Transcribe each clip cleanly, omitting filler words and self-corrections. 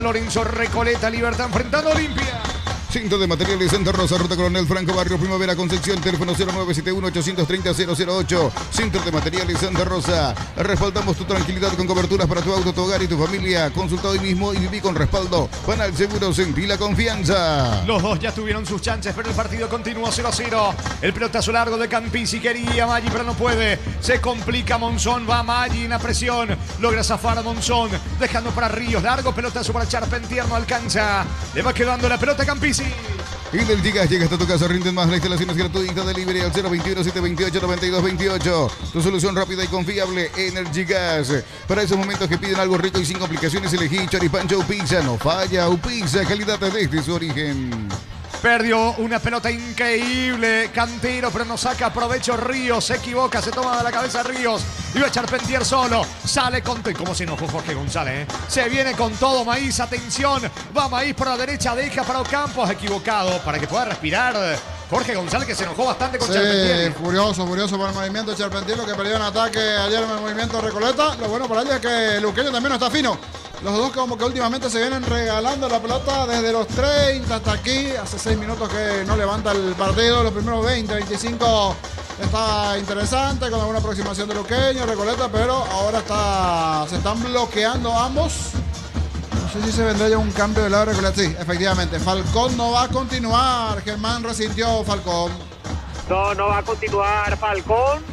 Lorenzo Recoleta, Libertad enfrentando a Olimpia. Centro de Materiales Santa Rosa, Ruta Coronel Franco, Barrio Primavera, Concepción, teléfono 0971-830-008. Centro de Materiales Santa Rosa. Respaldamos tu tranquilidad con coberturas para tu auto, tu hogar y tu familia. Consulta hoy mismo y viví con respaldo. Panal Seguro, sentí la confianza. Los dos ya tuvieron sus chances, pero el partido continúa 0-0. El pelotazo largo de Campisi, quería Maggi, pero no puede. Se complica Monzón, va Maggi en la presión. Logra zafar a Monzón, dejando para Ríos. Largo pelotazo para Charpentier, no alcanza. Le va quedando la pelota a Campisi. Y del Gigas llega hasta tu casa, rinden más. La instalación es gratuita, delivery al 021-728-9228. Tu solución rápida y confiable, Energy Gas. Para esos momentos que piden algo rico y sin complicaciones, elegí Choripancho o Pizza. No falla, o Pizza, calidad desde su origen. Perdió una pelota increíble, Cantero, pero no saca provecho Ríos, se equivoca, se toma de la cabeza Ríos. Iba a Charpentier solo, sale con... ¿Cómo se enojó Jorge González? Se viene con todo Maíz, atención, va Maíz por la derecha, deja para Ocampos, equivocado, para que pueda respirar. Jorge González, que se enojó bastante con Charpentier. Furioso por el movimiento de Charpentier, lo que perdió en ataque ayer en el movimiento de Recoleta. Lo bueno para él es que Luqueño también no está fino. Los dos como que últimamente se vienen regalando la pelota desde los 30 hasta aquí. Hace 6 minutos que no levanta el partido. Los primeros 20, 25 está interesante con alguna aproximación de Luqueño, Recoleta, pero ahora se están bloqueando ambos. No sé si se vendrá ya un cambio de lado de Recoleta. Sí, efectivamente. Falcón no va a continuar. Germán resintió Falcón. No va a continuar Falcón.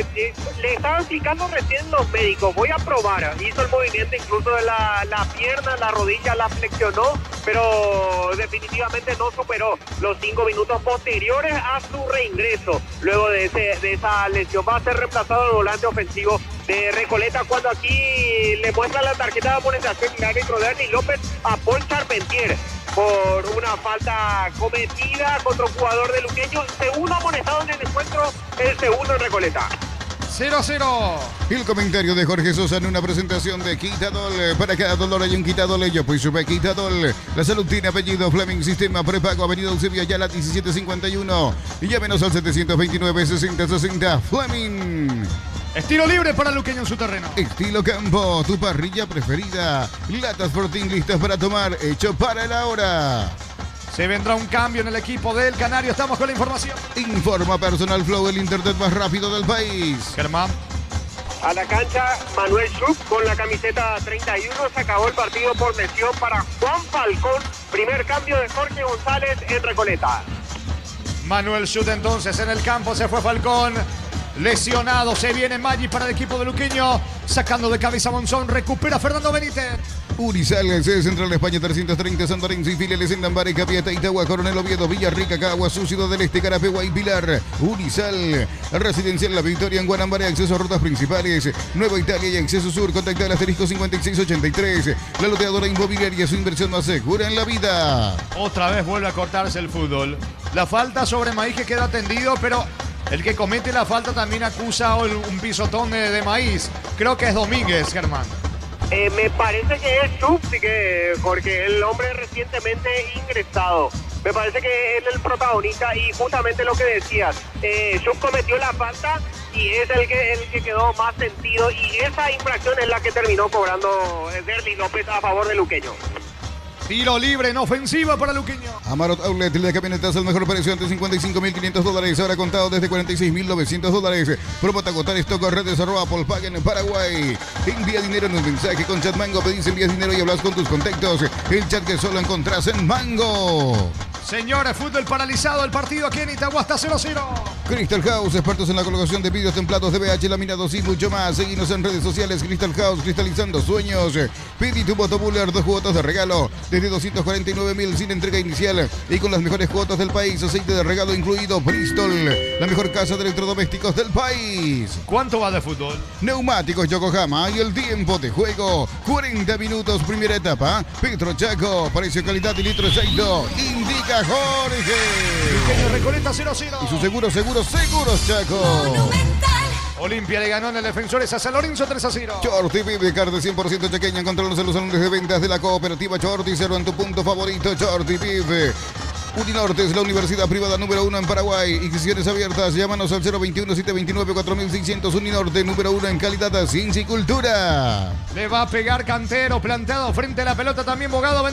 Le estaban explicando recién los médicos. Voy a probar. Hizo el movimiento incluso de la pierna, la rodilla la flexionó, pero definitivamente no superó los 5 minutos posteriores a su reingreso. Luego de esa lesión va a ser reemplazado el volante ofensivo de Recoleta, cuando aquí le muestra la tarjeta de amonestación el árbitro Dani López a Paul Charpentier por una falta cometida contra un jugador de Luqueño. Segundo amonestado en el encuentro, el segundo en Recoleta. 0-0. El comentario de Jorge Sosa en una presentación de Quitadol. Para cada dolor hay un Quitadol. Yo pues supe Quitadol. La salud tiene apellido. Fleming Sistema Prepago. Avenida Eusebio Ayala 1751. Y llámenos al 729-6060. Fleming. Estilo libre para Luqueño en su terreno. Estilo Campo, tu parrilla preferida. Latas Fortín listas para tomar, hecho para la hora. Se vendrá un cambio en el equipo del Canario. Estamos con la información. Informa Personal Flow, el internet más rápido del país. Germán. A la cancha, Manuel Schupp con la camiseta 31. Se acabó el partido por lesión para Juan Falcón. Primer cambio de Jorge González en Recoleta. Manuel Schupp entonces en el campo. Se fue Falcón. Lesionado, se viene Maggi para el equipo de Luqueño, sacando de cabeza a Monzón, recupera Fernando Benítez. Urizal, sede central de España 330, San Lorenzo y filiales en Lambaré, Capiata, Itagua, Coronel Oviedo, Villarrica, Caguazú, Ciudad del Este, Carapegua y Pilar. Urizal, residencial La Victoria en Guanambaré, acceso a rutas principales, Nueva Italia y acceso sur, contacta al asterisco 5683. La loteadora inmobiliaria, su inversión más segura en la vida. Otra vez vuelve a cortarse el fútbol. La falta sobre Maíz que queda tendido, pero el que comete la falta también acusa un pisotón de Maíz. Creo que es Domínguez, Germán. Me parece que es Schupp, porque el hombre recientemente ingresado. Me parece que es el protagonista y justamente lo que decías. Schupp cometió la falta y es el que quedó más sentido, y esa infracción es la que terminó cobrando Derly López a favor de Luqueño. Tiro libre en ofensiva para Luqueño. Amarot Outlet, la camionetas al mejor precio antes $55.500, ahora contado desde $46.900. Promo agotar stock redes @Polpagen en Paraguay. Envía dinero en un mensaje con Chat Mango, pedís envías dinero y hablas con tus contactos. El chat que solo encontrás en Mango. Señores, fútbol paralizado, el partido aquí en Itagua está 0-0. Crystal House, expertos en la colocación de vidrios templados de BH, laminados y mucho más. Seguinos en redes sociales, Crystal House, cristalizando sueños. Pidi tu Motobuller, 2 cuotas de regalo, desde 249.000 sin entrega inicial y con las mejores cuotas del país. Aceite de regalo incluido. Bristol, la mejor casa de electrodomésticos del país. ¿Cuánto va de fútbol? Neumáticos Yokohama y el tiempo de juego, 40 minutos, primera etapa. Petro Chaco, precio, calidad y litro exacto. Indica Jorge. Luqueño Recoleta 0-0. Y su seguros Chaco. Olimpia le ganó en el Defensores a San Lorenzo 3-0. Chorti Vive, carne 100% chaqueña. Encontrarlos en los salones de ventas de la cooperativa Chorti. Cero en tu punto favorito, Chorti Vive. Uninorte es la universidad privada número 1 en Paraguay. Inscripciones abiertas. Llámanos al 021-729-4600. Uninorte, número 1 en calidad, ciencia y cultura. Le va a pegar Cantero, planteado frente a la pelota también Bogado.